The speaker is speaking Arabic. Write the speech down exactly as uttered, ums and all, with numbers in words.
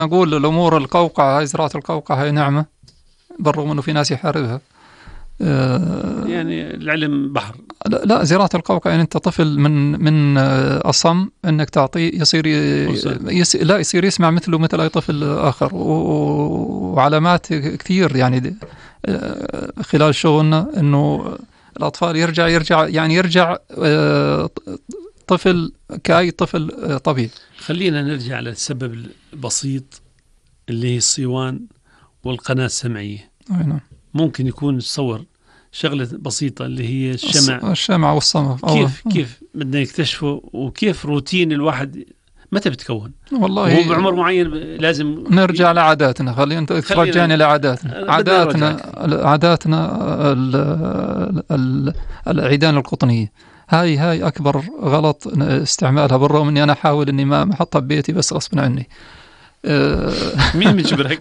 أقول الأمور القوقعة، هاي زراعة القوقعة هاي نعمة، بالرغم أنه في ناس يحاربها. أه يعني العلم بحر. لا, لا زراعة القوقعة يعني أنت طفل من من أصم أنك تعطيه يصير يس لا يصير يسمع مثله مثل أي طفل آخر، وعلامات كثير يعني خلال شغلنا أنه الأطفال يرجع يرجع يعني يرجع طفل كأي طفل طبيعي. خلينا نرجع للسبب البسيط اللي هي الصيوان والقناة السمعية. أينا. ممكن يكون تصور شغلة بسيطة اللي هي الشمع الشمع والصمغ. كيف كيف بدنا نكتشفه، وكيف روتين الواحد متى بتكون؟ والله هو بعمر معين لازم نرجع لعاداتنا. خلينا انت ترجعني لعاداتنا. عاداتنا عاداتنا العيدان القطنية هاي هاي أكبر غلط استعمالها، بالرغم أني أنا أحاول أني ما أحطها ببيتي بس غصب عني. مين مجبرك؟